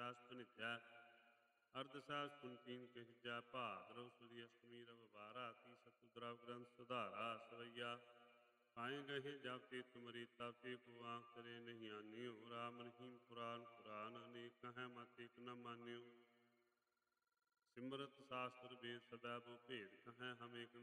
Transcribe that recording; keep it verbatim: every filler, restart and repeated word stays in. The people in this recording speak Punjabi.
ਸਾਸ ਭਨਿਜੈ ਅਰਧ ਸਾਸ ਪੁੰਚੀਨ ਕਹਿਜੈ ਭਾਦਰਵ ਸੁਦੀ ਅਸ਼ਟਮੀ ਰਵ ਬਾਰਾ ਤੀ ਸਤੁ ਦਰਵ ਗ੍ਰੰਥ ਸੁਧਾਰਾ ਸਵਈਆ ਪਾਏ ਗਏ ਜਬ ਤੇ ਤੁਮਰੀ ਤਬ ਤੇ ਕੁਆ ਕਰੇ ਨਹੀਂ ਆਨਿਓ ਰਾਮ ਰਹੀਮ ਪੁਰਾਨ ਪੁਰਾਨ ਅਨੇਕ ਕਹੈ ਮਤ ਇਕ ਨ ਮਾਨਿਓ ਸਿਮਰਤ ਸਾਸਤਰ ਵੇਦ ਸਦਾ ਬੋ ਭੇਦ ਕਹੈ ਹਮ ਏਕ